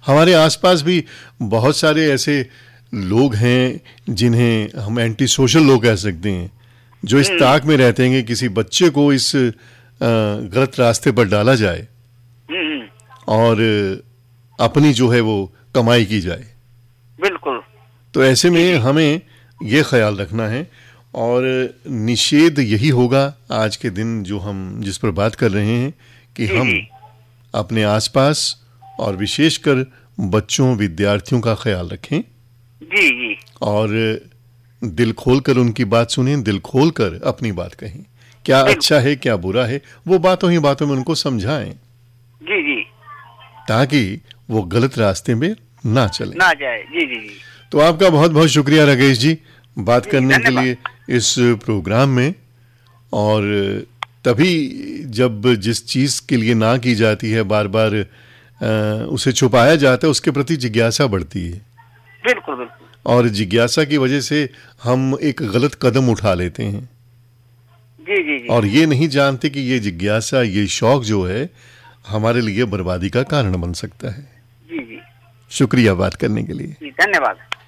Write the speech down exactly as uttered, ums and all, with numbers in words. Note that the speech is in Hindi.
हमारे आसपास भी बहुत सारे ऐसे लोग हैं जिन्हें हम एंटी सोशल लोग कह सकते हैं, जो इस ताक में रहते हैं कि किसी बच्चे को इस गलत रास्ते पर डाला जाए और अपनी जो है वो कमाई की जाए। बिल्कुल। तो ऐसे में हमें ये ख्याल रखना है और निषेध यही होगा आज के दिन जो हम जिस पर बात कर रहे हैं कि हम अपने आसपास और विशेषकर बच्चों विद्यार्थियों का ख्याल रखें। जी जी। और दिल खोलकर उनकी बात सुनें, दिल खोलकर अपनी बात कहें, क्या अच्छा है क्या बुरा है वो बातों ही बातों में उनको समझाएं। जी जी। ताकि वो गलत रास्ते में ना चले ना जाए। जी जी जी। तो आपका बहुत बहुत शुक्रिया राकेश जी बात करने के लिए इस प्रोग्राम में। और तभी जब जिस चीज के लिए ना की जाती है बार बार आ, उसे छुपाया जाता है, उसके प्रति जिज्ञासा बढ़ती है। बिल्कुल बिल्कुल। और जिज्ञासा की वजह से हम एक गलत कदम उठा लेते हैं। जी जी जी। और ये नहीं जानते कि ये जिज्ञासा, ये शौक जो है हमारे लिए बर्बादी का कारण बन सकता है। जी जी। शुक्रिया बात करने के लिए। धन्यवाद।